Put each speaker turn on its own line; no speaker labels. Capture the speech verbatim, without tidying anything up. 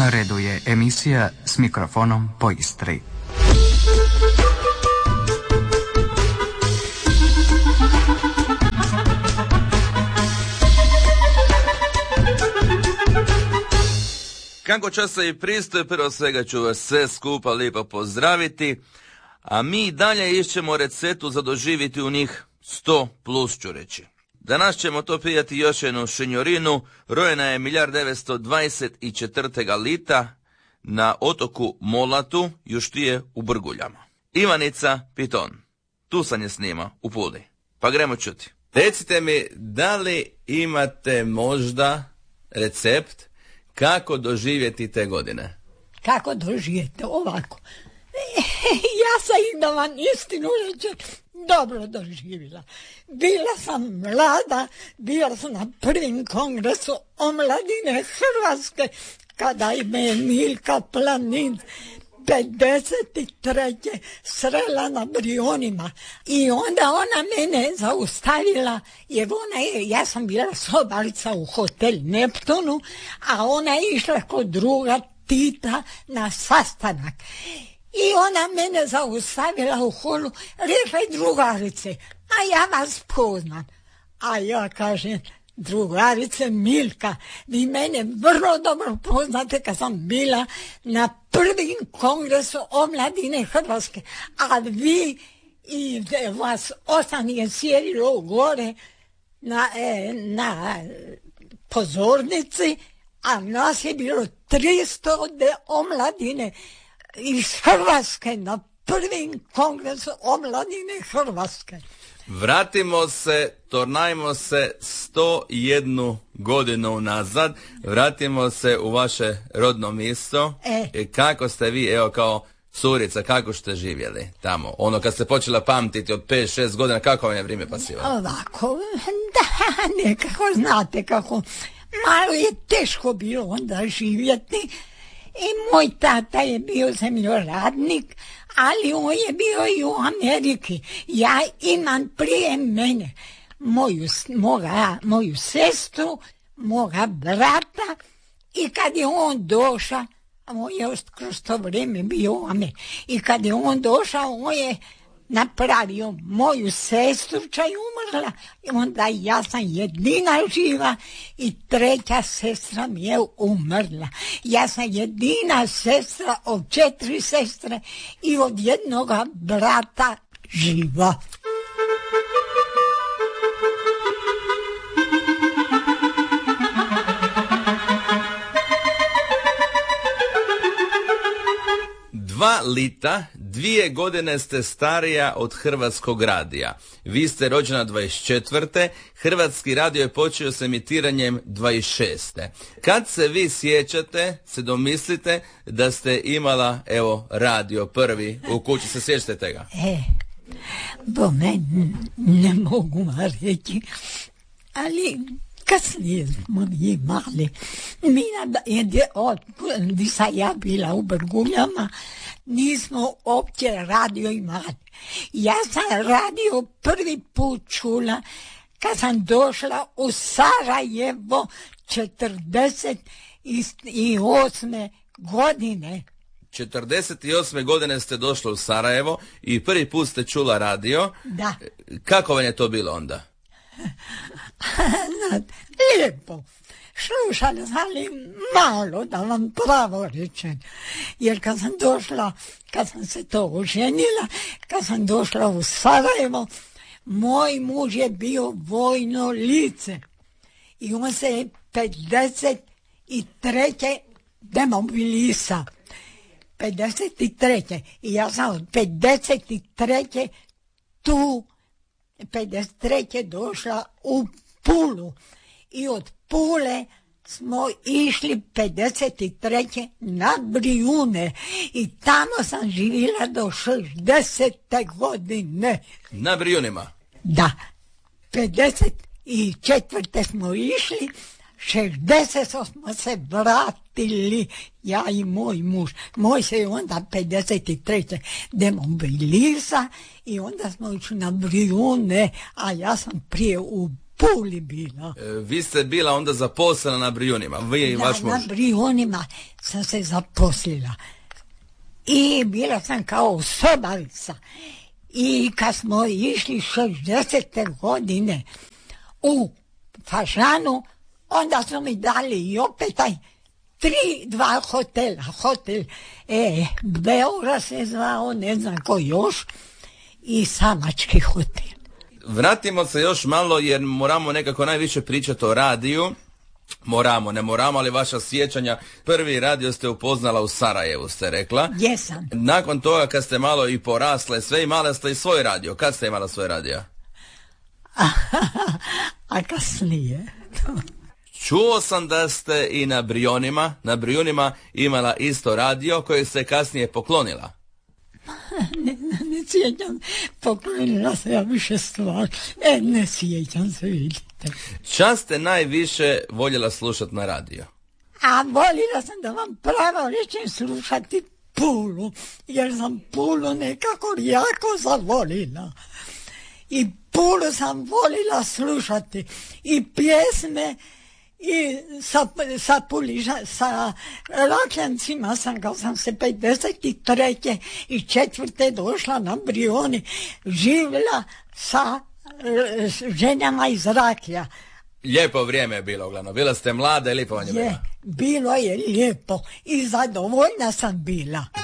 Na redu je emisija S mikrofonom po Istri.
Kako časa i pristoji, prvo svega ću vas sve skupa lijepo pozdraviti, a mi dalje išćemo recetu za doživjeti u njih sto plus ću reći. Danas ćemo to pijati još jednu šinjorinu, rojena je hiljadu devetsto dvadeset četvrtog lita na otoku Molatu, još tije u Brguljama. Ivanica Piton, tu sam je snima u Puli, pa gremo čuti. Recite mi, da li imate možda recept kako doživjeti te godine?
Kako doživjeti? Ovako. Ja sam ih da vam istinu reći dobro doživjela. Bila sam mlada, bila sam na prvim kongresu omladine Hrvatske, kada je me Milka Planin pedeset treće srela na Brionima. I onda ona mene zaustavila, jer ona je, ja sam bila sobarica u hotel Neptunu, a ona je išla kod druga Tita na sastanak. I ona mene zaustavila u holu, rekla je drugarice, a ja vas poznam. A ja kažem, drugarice Milka, vi mene vrlo dobro poznate kad sam bila na prvim kongresu omladine Hrvatske, a vi i vas osam je sjedilo gore na, na pozornici, a nas je bilo tristo de omladine iz Hrvatske na prvim kongresu omladine Hrvatske.
Vratimo se, tornajmo se sto jednu godinu nazad, vratimo se u vaše rodno mjesto. E. Kako ste vi, evo kao curica, kako ste živjeli tamo? Ono kad ste počela pamtiti od pet šest godina, kako vam je vrijeme pasivalo?
Ovako, da, nekako znate kako, malo je teško bilo onda živjeti. I moj tata je bio zemljoradnik, ali on je bio i u Ameriki. Ja imam prije mene moju, moga, moju sestru, moga brata, i kad je on došao, on je kroz to vrijeme bio u Ameriki, i kad je on došao, on je napravio moju sestru, ča je umrla, i onda ja sam jedina živa i treća sestra mi je umrla. Ja sam jedina sestra od četiri sestre i od jednoga brata živa.
Dva lita, dvije godine ste starija od Hrvatskog radija. Vi ste rođena dvadeset četvrte. Hrvatski radio je počeo s emitiranjem dvadeset šeste. Kad se vi sjećate, se domislite da ste imala, evo, radio prvi u kući, se sjećate tega?
E, bo meni ne mogu vam reći, ali kasnije smo imali. Mi je od, gdje sam ja bila u Brguljama, nismo opće radio imali. Ja sam radio prvi put čula kad sam došla u Sarajevo četrdeset osme godine.
četrdeset osme godine ste došli u Sarajevo i prvi put ste čula radio.
Da.
Kako vam je to bilo onda?
Lijepo. Slušali sam, ali malo, da vam pravo rečem. Jer kad sam došla, kad sam se to oženila, kad sam došla u Sarajevo, moj muž je bio vojno lice. I on se je pedeset treće demobilisa. pedeset treće I ja sam od pedeset treće tu, pedeset treće došla u Pulu. I od Pule smo išli pedeset treće na Brijune i tamo sam živjela do šezdesete godine.
Na Brijunima?
Da. pedeset četvrte smo išli, šezdeset smo se vratili, ja i moj muž. Moj se je onda pedeset treće demobilisa i onda smo išli na Brijune, a ja sam prije u Puli bila.
E, vi ste bila onda zaposlena na Brijunima, vi i
Da,
vaš muž.
na Brijunima sam se zaposlila. I bila sam kao sobarica. I kad smo išli šezdesete godine u Fažanu, onda su mi dali i opet taj tri, dva hotela. Hotel e, Beora se zvao, ne znam ko još, i Samački hotel.
Vratimo se još malo jer moramo nekako najviše pričati o radiju. Moramo, ne moramo, ali vaša sjećanja. Prvi radio ste upoznala u Sarajevu, ste rekla.
Jesam.
Nakon toga kad ste malo i porasle, sve imala ste i svoj radio. Kad ste imala svoj radio?
A, a kasnije.
Čuo sam da ste i na Brijunima, na Brijunima imala isto radio koji se kasnije poklonila.
Ne, ne sjećam, poklonila se ja više stvari. E, ne sjećam se, vidite.
Čas ste najviše voljela slušati na radio?
A voljela sam da vam pravo rečem slušati Pulu, jer sam Pulu nekako jako zavolila. I Pulu sam volila slušati i pjesme, i sa, sa Puliža, sa Rakljancima sam, kad sam se pedeset treće i četvrte došla na Brijuni, živjela sa ženama iz Raklja.
Lijepo vrijeme je bilo, uglavnom. Bila ste mlada i lijepo vam je bilo.
Je, bilo je lijepo i zadovoljna sam bila.